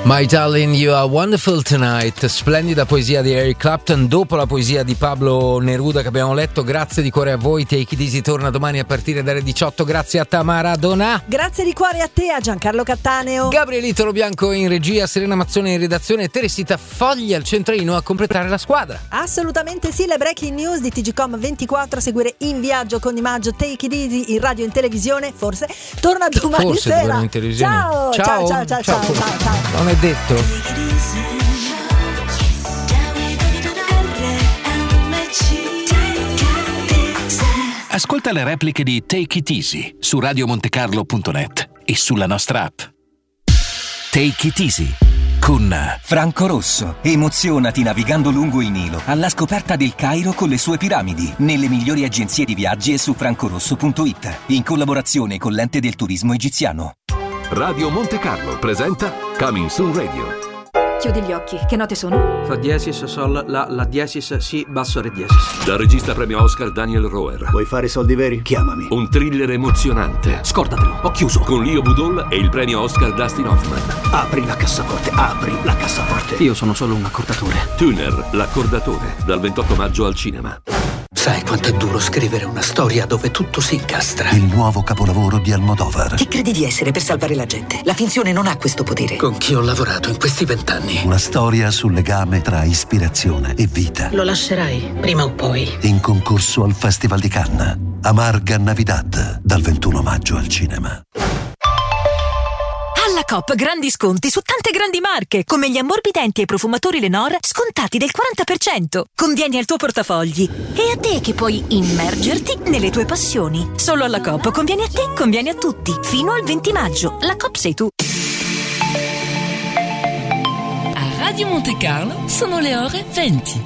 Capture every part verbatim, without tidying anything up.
My darling, you are wonderful tonight. Splendida poesia di Eric Clapton dopo la poesia di Pablo Neruda che abbiamo letto. Grazie di cuore a voi. Take It Easy torna domani a partire dalle diciotto. Grazie a Tamara Donà. Grazie di cuore a te, a Giancarlo Cattaneo, Gabrielito Lobianco in regia, Serena Mazzone in redazione e Teresita Foglia al centralino a completare la squadra. Assolutamente sì, le breaking news di T G Com ventiquattro a seguire in viaggio con Di Maggio. Take It Easy in radio e in televisione, forse torna domani forse sera. In televisione. Ciao, ciao, ciao, ciao, ciao, ciao, ciao, ciao. Non è detto. Ascolta le repliche di Take It Easy su radio monte carlo punto net e sulla nostra app. Take It Easy con Franco Rosso. Emozionati navigando lungo il Nilo alla scoperta del Cairo con le sue piramidi, nelle migliori agenzie di viaggi e su francorosso punto it, in collaborazione con l'Ente del Turismo Egiziano. Radio Monte Carlo presenta Coming Soon Radio. Chiudi gli occhi, che note sono? Fa diesis, sol, la, la diesis, si, basso, re diesis. Dal regista premio Oscar Daniel Roher. Vuoi fare i soldi veri? Chiamami. Un thriller emozionante. Scordatelo, ho chiuso. Con Leo Budol e il premio Oscar Dustin Hoffman. Apri la cassaforte, apri la cassaforte. Io sono solo un accordatore. Tuner, l'accordatore, dal ventotto maggio al cinema. Sai quanto è duro scrivere una storia dove tutto si incastra? Il nuovo capolavoro di Almodovar. Chi credi di essere per salvare la gente? La finzione non ha questo potere. Con chi ho lavorato in questi vent'anni? Una storia sul legame tra ispirazione e vita. Lo lascerai, prima o poi. In concorso al Festival di Cannes. Amarga Navidad, dal ventuno maggio al cinema. Alla Coop grandi sconti su tante grandi marche, come gli ammorbidenti e i profumatori Lenor scontati del quaranta per cento. Convieni al tuo portafogli. E a te che puoi immergerti nelle tue passioni. Solo alla Coop convieni a te, convieni a tutti. Fino al venti maggio. La Coop sei tu. A Radio Monte Carlo sono le ore venti.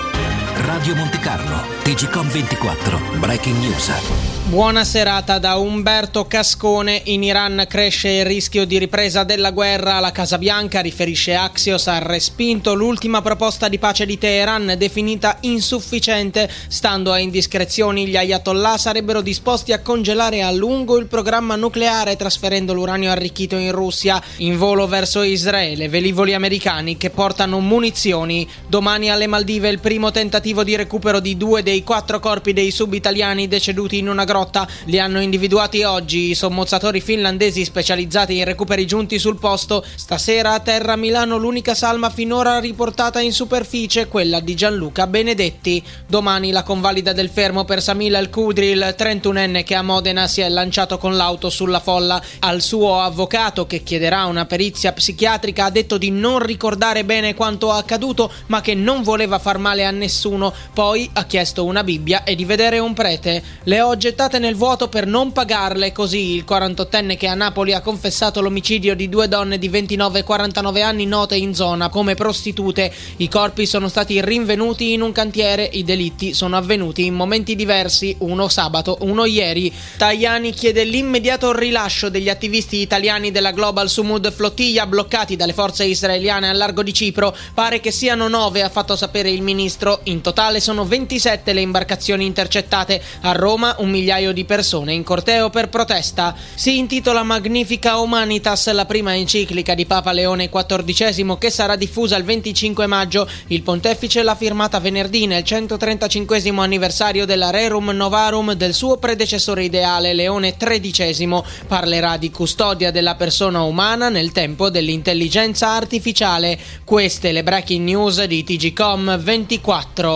Radio Monte Carlo, T G Com ventiquattro, Breaking News. Buona serata da Umberto Cascone. In Iran cresce il rischio di ripresa della guerra. La Casa Bianca, riferisce Axios, ha respinto l'ultima proposta di pace di Teheran, definita insufficiente. Stando a indiscrezioni, gli ayatollah sarebbero disposti a congelare a lungo il programma nucleare, trasferendo l'uranio arricchito in Russia. In volo verso Israele, velivoli americani che portano munizioni. Domani alle Maldive il primo tentativo di recupero di due dei quattro corpi dei sub-italiani deceduti in una grotta. Li hanno individuati oggi i sommozzatori finlandesi specializzati in recuperi giunti sul posto. Stasera a terra a Milano l'unica salma finora riportata in superficie, quella di Gianluca Benedetti. Domani la convalida del fermo per Samil Al-Kudri, il trentunenne che a Modena si è lanciato con l'auto sulla folla. Al suo avvocato, che chiederà una perizia psichiatrica, ha detto di non ricordare bene quanto accaduto, ma che non voleva far male a nessuno. Poi ha chiesto una Bibbia e di vedere un prete. Le ho gettate nel vuoto per non pagarle, così il quarantottenne che a Napoli ha confessato l'omicidio di due donne di ventinove e quarantanove anni note in zona come prostitute. I corpi sono stati rinvenuti in un cantiere, i delitti sono avvenuti in momenti diversi, uno sabato, uno ieri. Tajani chiede l'immediato rilascio degli attivisti italiani della Global Sumud Flottiglia bloccati dalle forze israeliane al largo di Cipro. Pare che siano nove, ha fatto sapere il ministro. In totale sono ventisette le imbarcazioni intercettate. A Roma un migliaio di persone in corteo per protesta. Si intitola Magnifica Humanitas, la prima enciclica di Papa Leone quattordicesimo, che sarà diffusa il venticinque maggio. Il pontefice l'ha firmata venerdì nel centotrentacinquesimo anniversario della Rerum Novarum del suo predecessore ideale Leone tredicesimo. Parlerà di custodia della persona umana nel tempo dell'intelligenza artificiale. Queste le breaking news di T G Com ventiquattro.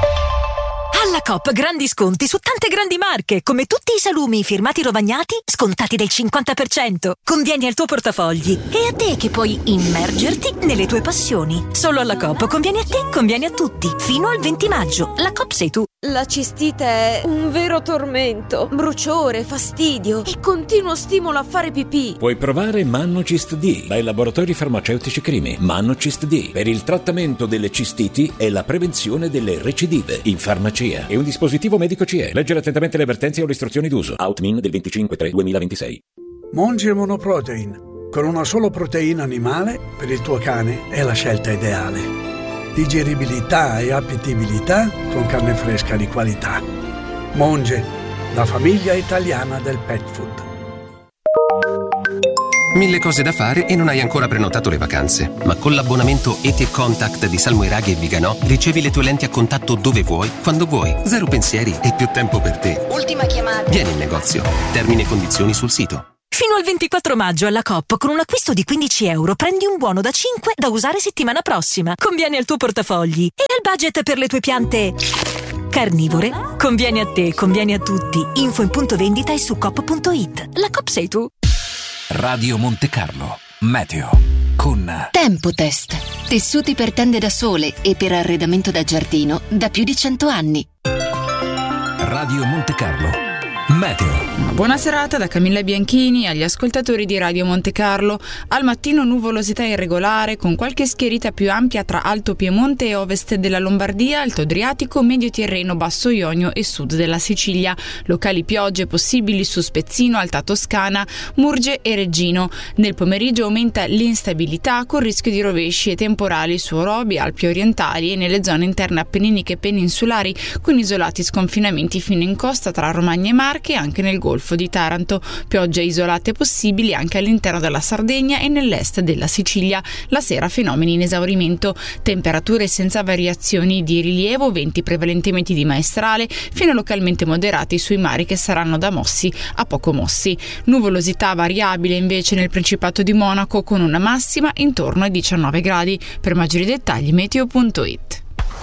Alla Coop grandi sconti su tante grandi marche, come tutti i salumi firmati Rovagnati scontati del cinquanta per cento. Convieni al tuo portafogli. E a te che puoi immergerti nelle tue passioni. Solo alla Coop convieni a te, convieni a tutti. Fino al venti maggio. La Coop sei tu. La cistite è un vero tormento. Bruciore, fastidio e continuo stimolo a fare pipì. Puoi provare Mannocist D dai laboratori farmaceutici Crimi. Mannocist D per il trattamento delle cistiti e la prevenzione delle recidive in farmacia. È un dispositivo medico C E. Leggere attentamente le avvertenze o le istruzioni d'uso. Outmin del venticinque tre duemilaventisei. Monge Monoprotein. Con una sola proteina animale per il tuo cane è la scelta ideale. Digeribilità e appetibilità con carne fresca di qualità. Monge, la famiglia italiana del pet food. Mille cose da fare e non hai ancora prenotato le vacanze. Ma con l'abbonamento E T Contact di Salmo Iraghi e Viganò ricevi le tue lenti a contatto dove vuoi, quando vuoi. Zero pensieri e più tempo per te. Ultima chiamata. Vieni in negozio. Termini e condizioni sul sito. Fino al ventiquattro maggio alla Coop con un acquisto di quindici euro prendi un buono da cinque da usare settimana prossima. Conviene al tuo portafogli e al budget per le tue piante carnivore. Conviene a te, conviene a tutti. Info in punto vendita e su coop punto it. La Coop sei tu. Radio Monte Carlo. Meteo. Con Tempotest. Tessuti per tende da sole e per arredamento da giardino da più di cento anni. Radio Monte Carlo. Meteo. Buona serata da Camilla Bianchini agli ascoltatori di Radio Monte Carlo. Al mattino nuvolosità irregolare con qualche schierita più ampia tra Alto Piemonte e ovest della Lombardia, Alto Adriatico, Medio Tirreno, Basso Ionio e sud della Sicilia. Locali piogge possibili su Spezzino, Alta Toscana, Murge e Reggino. Nel pomeriggio aumenta l'instabilità con rischio di rovesci e temporali su Orobi, Alpi orientali e nelle zone interne appenniniche e peninsulari con isolati sconfinamenti fino in costa tra Romagna e Marche e anche nel Golfo di Taranto. Piogge isolate possibili anche all'interno della Sardegna e nell'est della Sicilia. La sera fenomeni in esaurimento. Temperature senza variazioni di rilievo, venti prevalentemente di maestrale, fino a localmente moderati sui mari che saranno da mossi a poco mossi. Nuvolosità variabile invece nel Principato di Monaco con una massima intorno ai diciannove gradi. Per maggiori dettagli meteo punto it.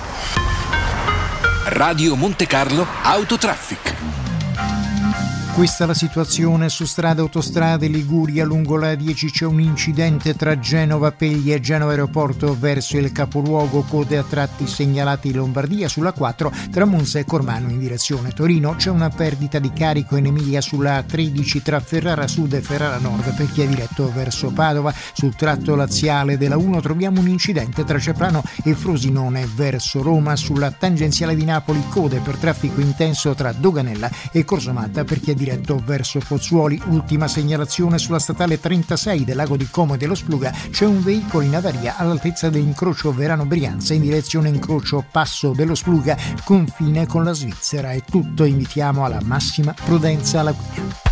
Radio Monte Carlo Autotraffic. Questa è la situazione su strade e autostrade Liguria. Lungo la dieci c'è un incidente tra Genova Pegli e Genova Aeroporto verso il capoluogo, code a tratti segnalati in Lombardia. Sulla quattro tra Monza e Cormano in direzione Torino c'è una perdita di carico in Emilia sulla tredici tra Ferrara Sud e Ferrara Nord per chi è diretto verso Padova. Sul tratto laziale della uno troviamo un incidente tra Ceprano e Frosinone verso Roma. Sulla tangenziale di Napoli code per traffico intenso tra Doganella e Corsomatta per chi è diretto verso Pozzuoli. Ultima segnalazione sulla statale trentasei del lago di Como e dello Spluga, c'è un veicolo in avaria all'altezza dell'incrocio Verano-Brianza in direzione incrocio Passo dello Spluga, confine con la Svizzera. È tutto, invitiamo alla massima prudenza alla guida.